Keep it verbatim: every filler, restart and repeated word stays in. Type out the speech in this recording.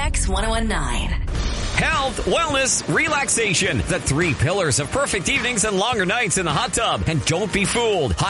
X one oh nine. Health, wellness, relaxation. The three pillars of perfect evenings and longer nights in the hot tub. And don't be fooled. Hot